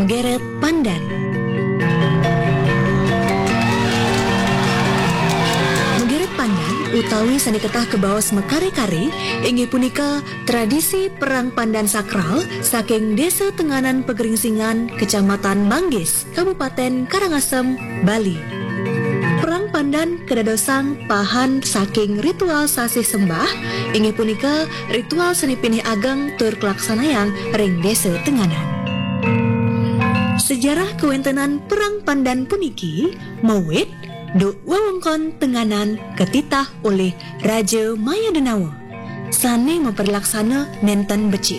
Menggeret Pandan. Menggeret pandan utawi sani ketah kebaos mekari-kari inggih punika tradisi perang pandan sakral saking Desa Tenganan Pegeringsingan, Kecamatan Manggis, Kabupaten Karangasem, Bali. Perang pandan kedadosang pahan saking ritual sasih sembah inggih punika ritual seni pinih ageng tur kelaksanayang ring Desa Tenganan. Sejarah kewentenan perang pandan puniki mawit duk wewengkon Tenganan ketitah oleh Raja Maya Denawa sane memperlaksana nenten beci.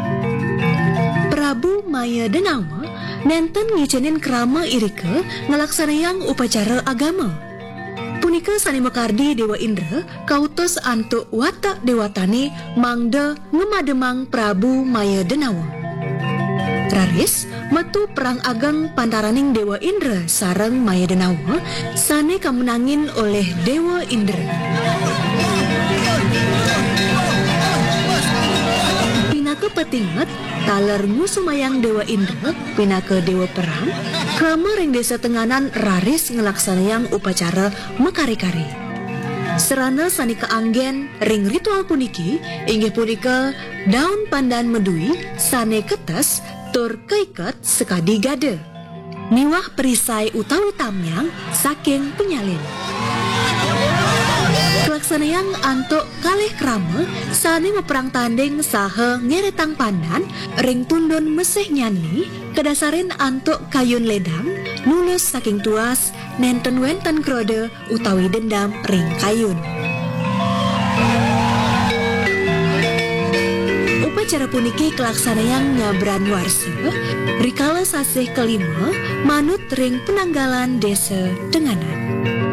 Prabu Maya Denawa nenten ngicenin krama irika ngelaksanayang upacara agama. Punika sani mekardi Dewa Indra kautos antuk watak dewatane mangda ngemademang Prabu Maya Denawa. Raris metu perang ageng pantaraning Dewa Indra sareng Maya Denawa sane kamenangin oleh Dewa Indra. Pinaka petinget taler ngusumayang Dewa Indra pinaka Dewa Perang krama ring Desa Tenganan raris ngelaksanayang upacara mekari-kari. Serana sani keanggen ring ritual puniki inggih punika daun pandan medui sane ketes tur keiket sekadi gade. Niwah perisai utawi tamyang saking penyalin. Kelaksanayang antuk kalih krama sane meperang tanding saha ngeretang pandan ring tundun mesih nyanyi kedasarin antuk kayun ledang nulus saking tuas nenten wenten krode utawi dendam ring kayun. Upacara puniki kelaksanayang ngabran warsa rikala sasih kelima manut ring penanggalan Desa Tenganan.